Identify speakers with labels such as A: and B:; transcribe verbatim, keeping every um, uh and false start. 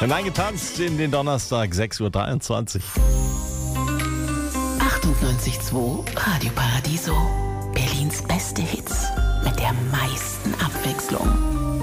A: Hineingetanzt in den Donnerstag, sechs Uhr dreiundzwanzig.
B: achtundneunzig Komma zwei Radio Paradiso. Berlins beste Hits mit der meisten Abwechslung.